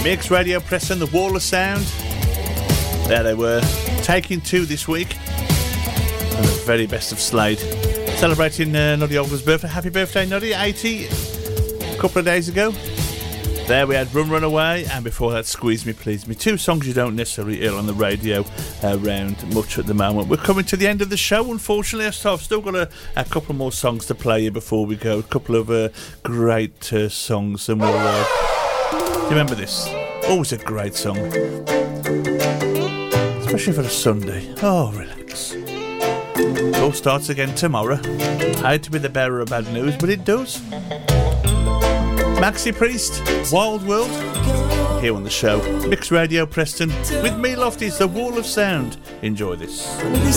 Mix Radio Preston, the Wall of Sound. There they were, taking two this week. And the very best of Slade. Celebrating Noddy Olver's birthday. Happy birthday, Noddy. 80 a couple of days ago. There we had Run Run Away, and before that, Squeeze Me Please Me. Two songs you don't necessarily hear on the radio around much at the moment. We're coming to the end of the show, unfortunately. I've still got a couple more songs to play you before we go. A couple of great songs, and we'll... remember this? Always a great song. Especially for a Sunday. Oh, relax. It all starts again tomorrow. I hate to be the bearer of bad news, but it does. Maxi Priest, Wild World, here on the show. Mix Radio Preston, with me, Lofty's The Wall of Sound. Enjoy this.